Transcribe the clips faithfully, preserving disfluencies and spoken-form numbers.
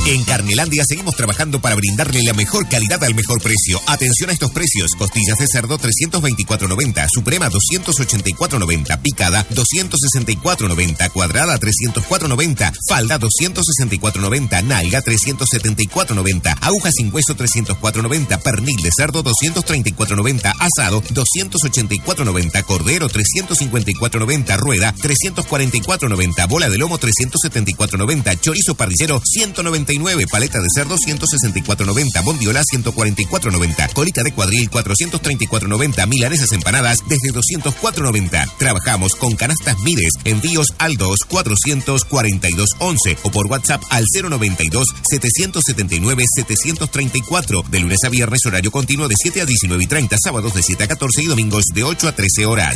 En Carnelandia seguimos trabajando para brindarle la mejor calidad al mejor precio. Atención a estos precios. Costillas de cerdo trescientos veinticuatro noventa, suprema doscientos ochenta y cuatro noventa, picada doscientos sesenta y cuatro noventa, cuadrada trescientos cuatro noventa, falda doscientos sesenta y cuatro noventa, nalga trescientos setenta y cuatro noventa, aguja sin hueso trescientos cuatro noventa, pernil de cerdo doscientos treinta y cuatro noventa, asado doscientos ochenta y cuatro noventa, cordero trescientos cincuenta y cuatro noventa, rueda trescientos cuarenta y cuatro noventa, bola de lomo trescientos setenta y cuatro noventa, chorizo parrillero ciento noventa y nueve, paleta de cerdo ciento sesenta y cuatro noventa, bondiola ciento cuarenta y cuatro noventa, colita de cuadril cuatrocientos treinta y cuatro noventa, milanesas empanadas desde doscientos cuatro noventa. Trabajamos con canastas Mires, envíos al dos cuatrocientos cuarenta y dos once o por WhatsApp al cero noventa y dos setecientos setenta y nueve setecientos treinta y cuatro, de lunes a viernes horario continuo de siete a diecinueve y treinta, sábados de siete a catorce y domingos de ocho a trece horas.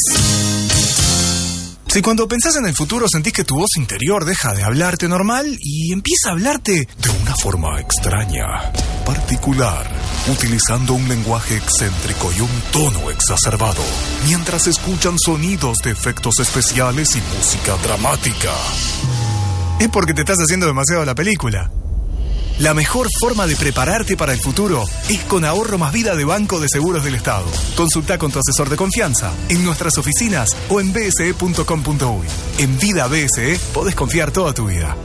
Si cuando pensás en el futuro sentís que tu voz interior deja de hablarte normal y empieza a hablarte de una forma extraña, particular, utilizando un lenguaje excéntrico y un tono exacerbado, mientras escuchan sonidos de efectos especiales y música dramática, es porque te estás haciendo demasiado la película. La mejor forma de prepararte para el futuro es con Ahorro Más Vida de Banco de Seguros del Estado. Consulta con tu asesor de confianza en nuestras oficinas o en b s e punto com punto u y. En Vida B S E podés confiar toda tu vida.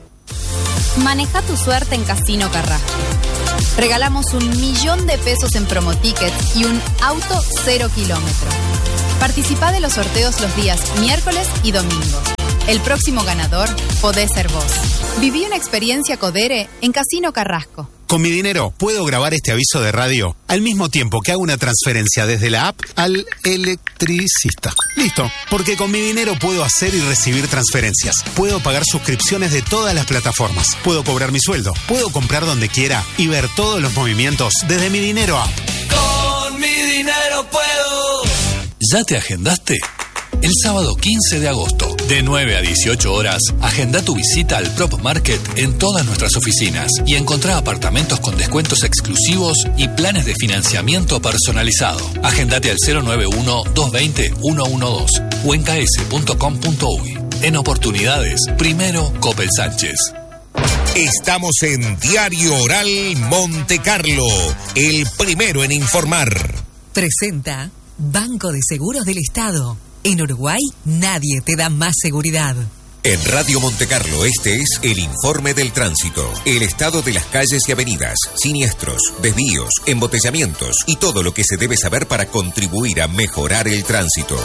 Maneja tu suerte en Casino Carrasco. Regalamos un millón de pesos en promotickets y un auto cero kilómetro. Participá de los sorteos los días miércoles y domingo. El próximo ganador podés ser vos. Viví una experiencia Codere en Casino Carrasco. Con mi dinero puedo grabar este aviso de radio al mismo tiempo que hago una transferencia desde la app al electricista. Listo, porque con mi dinero puedo hacer y recibir transferencias. Puedo pagar suscripciones de todas las plataformas. Puedo cobrar mi sueldo. Puedo comprar donde quiera y ver todos los movimientos desde mi dinero app. Con mi dinero puedo. ¿Ya te agendaste? El sábado quince de agosto, de nueve a dieciocho horas, agenda tu visita al Prop Market en todas nuestras oficinas y encontrá apartamentos con descuentos exclusivos y planes de financiamiento personalizado. Agendate al cero nueve uno, dos dos cero, uno uno dos o en k s punto com punto u y. En oportunidades, primero Coppel Sánchez. Estamos en Diario Oral Monte Carlo, el primero en informar. Presenta Banco de Seguros del Estado. En Uruguay, nadie te da más seguridad. En Radio Monte Carlo, este es el informe del tránsito. El estado de las calles y avenidas, siniestros, desvíos, embotellamientos y todo lo que se debe saber para contribuir a mejorar el tránsito.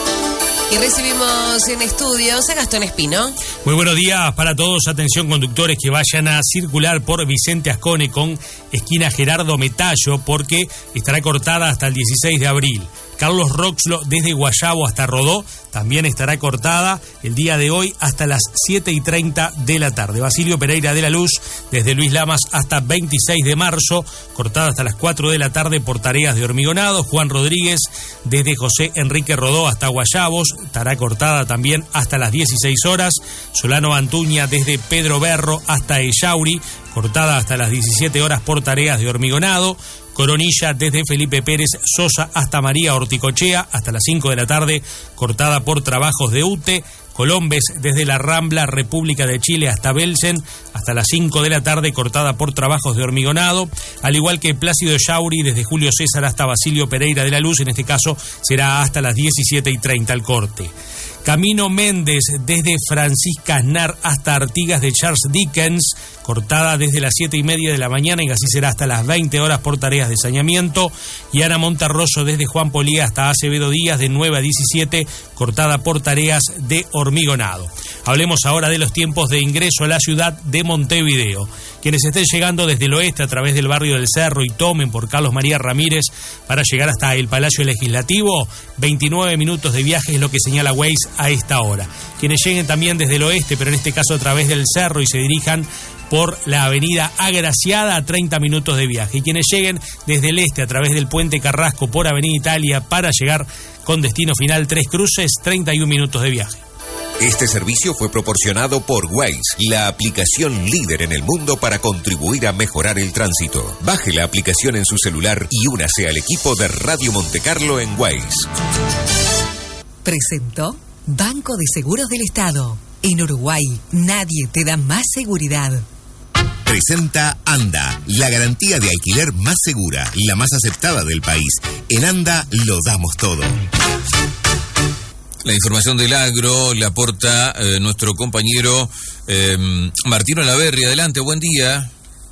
Y recibimos en estudios a Gastón Espino. Muy buenos días para todos. Atención, conductores que vayan a circular por Vicente Ascone con esquina Gerardo Metallo, porque estará cortada hasta el dieciséis de abril. Carlos Roxlo desde Guayabo hasta Rodó también estará cortada el día de hoy hasta las siete y treinta de la tarde. Basilio Pereira de la Luz desde Luis Lamas hasta veintiséis de marzo, cortada hasta las cuatro de la tarde por tareas de hormigonado. Juan Rodríguez desde José Enrique Rodó hasta Guayabos estará cortada también hasta las dieciséis horas. Solano Antuña desde Pedro Berro hasta Echauri, cortada hasta las diecisiete horas por tareas de hormigonado. Coronilla desde Felipe Pérez Sosa hasta María Orticochea hasta las cinco de la tarde, cortada por trabajos de U T E. Colombes desde la Rambla República de Chile hasta Belsen hasta las cinco de la tarde, cortada por trabajos de hormigonado, al igual que Plácido Yauri desde Julio César hasta Basilio Pereira de la Luz, en este caso será hasta las diecisiete y treinta el corte. Camino Méndez desde Francisca Aznar hasta Artigas de Charles Dickens, cortada desde las siete y media de la mañana y así será hasta las veinte horas por tareas de saneamiento. Y Ana Monterroso desde Juan Polía hasta Acevedo Díaz de nueve a diecisiete, cortada por tareas de hormigonado. Hablemos ahora de los tiempos de ingreso a la ciudad de Montevideo. Quienes estén llegando desde el oeste a través del barrio del Cerro y tomen por Carlos María Ramírez para llegar hasta el Palacio Legislativo, veintinueve minutos de viaje es lo que señala Waze a esta hora. Quienes lleguen también desde el oeste, pero en este caso a través del Cerro y se dirijan por la avenida Agraciada, a treinta minutos de viaje. Y quienes lleguen desde el este a través del Puente Carrasco por avenida Italia para llegar con destino final Tres Cruces, treinta y un minutos de viaje. Este servicio fue proporcionado por Waze, la aplicación líder en el mundo para contribuir a mejorar el tránsito. Baje la aplicación en su celular y únase al equipo de Radio Monte Carlo en Waze. Presentó Banco de Seguros del Estado. En Uruguay, nadie te da más seguridad. Presenta ANDA, la garantía de alquiler más segura, la más aceptada del país. En ANDA lo damos todo. La información del agro la aporta eh, nuestro compañero eh, Martino Olaverri. Adelante, buen día.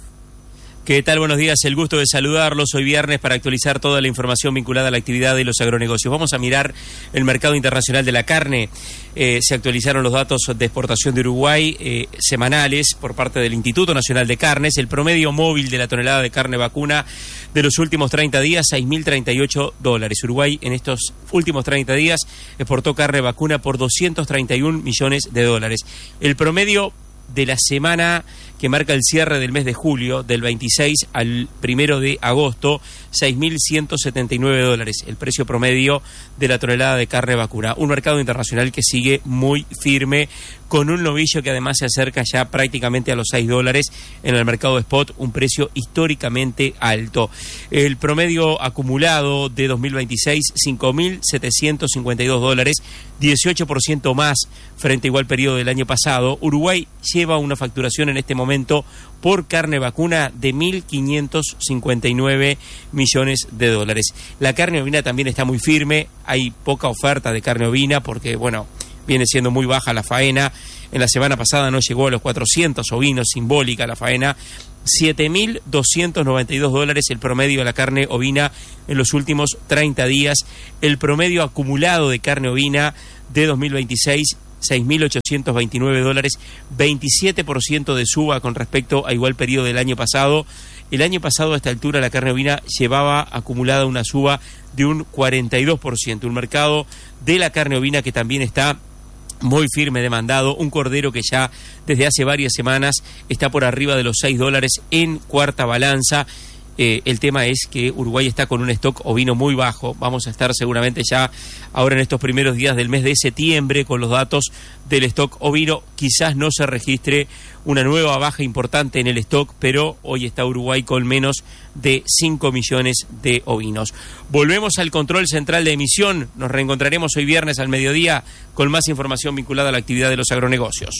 ¿Qué tal? Buenos días, el gusto de saludarlos. Hoy viernes para actualizar toda la información vinculada a la actividad de los agronegocios. Vamos a mirar el mercado internacional de la carne. Eh, se actualizaron los datos de exportación de Uruguay eh, semanales por parte del Instituto Nacional de Carnes. El promedio móvil de la tonelada de carne vacuna de los últimos treinta días, seis mil treinta y ocho dólares. Uruguay en estos últimos treinta días exportó carne vacuna por doscientos treinta y un millones de dólares. El promedio de la semana que marca el cierre del mes de julio, del veintiséis al primero de agosto, seis mil ciento setenta y nueve dólares, el precio promedio de la tonelada de carne vacuna. Un mercado internacional que sigue muy firme, con un novillo que además se acerca ya prácticamente a los seis dólares en el mercado spot, un precio históricamente alto. El promedio acumulado de dos mil veintiséis, cinco mil setecientos cincuenta y dos dólares, dieciocho por ciento más frente a igual periodo del año pasado. Uruguay lleva una facturación en este momento por carne vacuna de mil quinientos cincuenta y nueve millones de dólares. La carne ovina también está muy firme, hay poca oferta de carne ovina porque, bueno, viene siendo muy baja la faena. En la semana pasada no llegó a los cuatrocientos ovinos, simbólica la faena. siete mil doscientos noventa y dos dólares el promedio de la carne ovina en los últimos treinta días. El promedio acumulado de carne ovina de dos mil veintiséis, seis mil ochocientos veintinueve dólares, veintisiete por ciento de suba con respecto a igual periodo del año pasado. El año pasado a esta altura la carne ovina llevaba acumulada una suba de un cuarenta y dos por ciento. Un mercado de la carne ovina que también está muy firme, demandado. Un cordero que ya desde hace varias semanas está por arriba de los seis dólares en cuarta balanza. Eh, el tema es que Uruguay está con un stock ovino muy bajo. Vamos a estar seguramente ya ahora en estos primeros días del mes de septiembre con los datos del stock ovino. Quizás no se registre una nueva baja importante en el stock, pero hoy está Uruguay con menos de cinco millones de ovinos. Volvemos al control central de emisión. Nos reencontraremos hoy viernes al mediodía con más información vinculada a la actividad de los agronegocios.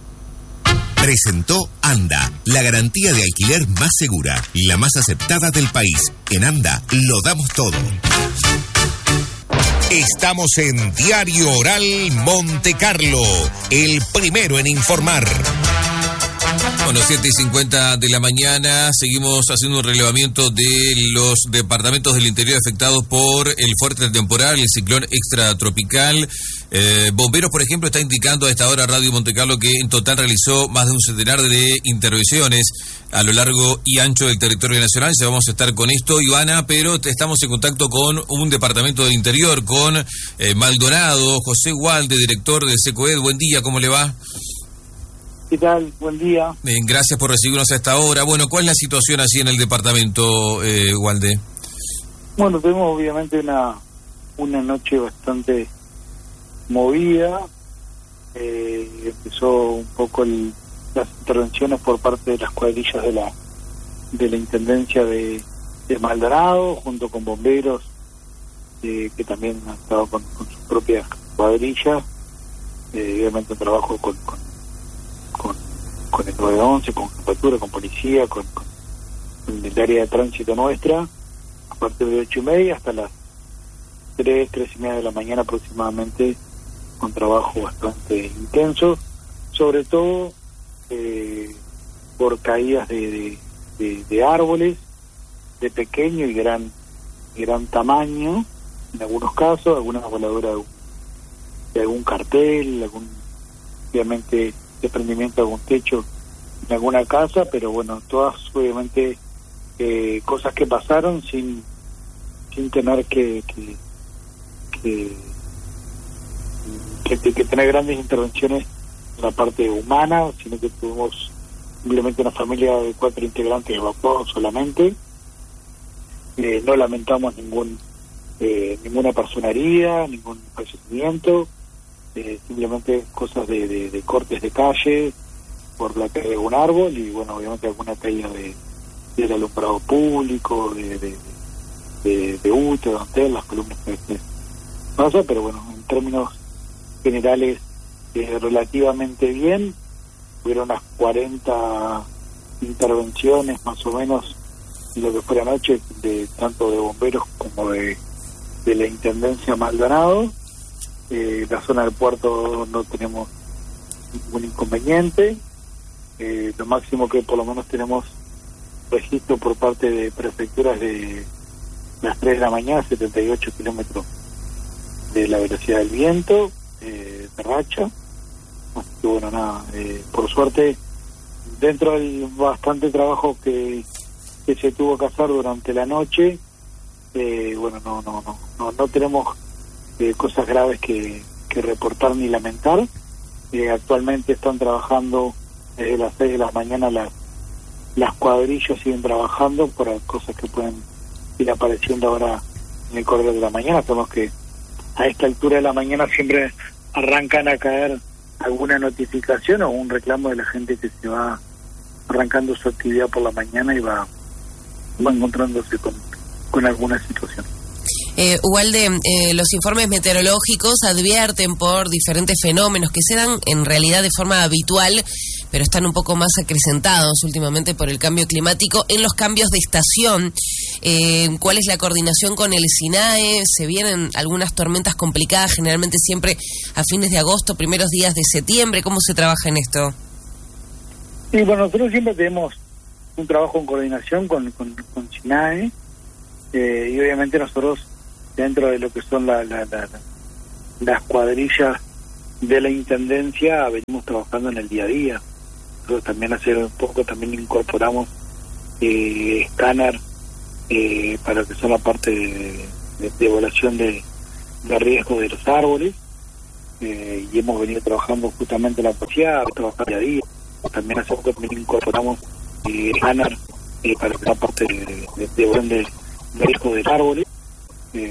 Presentó ANDA, la garantía de alquiler más segura, la más aceptada del país. En ANDA lo damos todo. Estamos en Diario Oral Monte Carlo, el primero en informar. Bueno, siete y cincuenta de la mañana, seguimos haciendo un relevamiento de los departamentos del interior afectados por el fuerte temporal, el ciclón extratropical. Eh, Bomberos, por ejemplo, está indicando a esta hora Radio Monte Carlo que en total realizó más de un centenar de intervenciones a lo largo y ancho del territorio nacional. Ya vamos a estar con esto, Ivana, pero estamos en contacto con un departamento del interior, con eh, Maldonado. José Walde, director de SECOED. Buen día, ¿cómo le va? ¿Qué tal? Buen día. Bien, gracias por recibirnos a esta hora. Bueno, ¿cuál es la situación así en el departamento, eh, Walde? Bueno, tenemos obviamente una, una noche bastante movida. Eh, empezó un poco el, las intervenciones por parte de las cuadrillas de la de la Intendencia de, de Maldonado, junto con bomberos, eh, que también han estado con, con sus propias cuadrillas. Eh, obviamente un trabajo con, con Con, con el nueve once, con jefatura, con policía, con, con, con el área de tránsito nuestra, a partir de ocho y media hasta las tres, tres y media de la mañana aproximadamente, con trabajo bastante intenso, sobre todo eh, por caídas de, de, de, de árboles de pequeño y gran, gran tamaño, en algunos casos, alguna voladura de, de algún cartel, algún, obviamente, desprendimiento de algún techo en alguna casa, pero bueno, todas obviamente eh, cosas que pasaron sin sin tener que que que, que, que tener grandes intervenciones en la parte humana, sino que tuvimos simplemente una familia de cuatro integrantes evacuados solamente. Eh, no lamentamos ningún eh, ninguna persona herida, ningún fallecimiento. Eh, simplemente cosas de, de, de cortes de calle por la caída de un árbol y bueno, obviamente alguna caída de del alumbrado público, de de, de, de U T E, de Antel, las columnas que pasa, pero bueno, en términos generales eh, relativamente bien. Hubieron unas cuarenta intervenciones más o menos lo que fue la noche, de tanto de bomberos como de, de la Intendencia Maldonado. Eh, la zona del puerto no tenemos ningún inconveniente. Eh, lo máximo que por lo menos tenemos registro por parte de prefecturas de las tres de la mañana, setenta y ocho kilómetros de la velocidad del viento, eh, de racha. Así que bueno, nada, eh, por suerte, dentro del bastante trabajo que, que se tuvo que hacer durante la noche, eh, bueno, no no no no, no tenemos eh, cosas graves que, que reportar ni lamentar. Eh, actualmente están trabajando desde las seis de la mañana, las las cuadrillas siguen trabajando para cosas que pueden ir apareciendo ahora en el correo de la mañana. Tenemos que a esta altura de la mañana siempre arrancan a caer alguna notificación o un reclamo de la gente que se va arrancando su actividad por la mañana y va, va encontrándose con, con alguna situación. Eh, Ubalde, eh, los informes meteorológicos advierten por diferentes fenómenos que se dan en realidad de forma habitual, pero están un poco más acrecentados últimamente por el cambio climático en los cambios de estación. Eh, ¿Cuál es la coordinación con el SINAE? ¿Se vienen algunas tormentas complicadas, generalmente siempre a fines de agosto, primeros días de septiembre? ¿Cómo se trabaja en esto? Sí, bueno, nosotros siempre tenemos un trabajo en coordinación con, con, con SINAE, eh, y obviamente nosotros, dentro de lo que son la, la, la, las cuadrillas de la Intendencia, venimos trabajando en el día a día. Nosotros también hace un poco también incorporamos eh, escáner eh, para lo que son la parte de, de, de evaluación de, de riesgo de los árboles, eh, y hemos venido trabajando justamente en la policía, trabajar día a día. También hace poco también incorporamos eh, escáner eh, para la parte de, de, de, de, de riesgo de los árboles.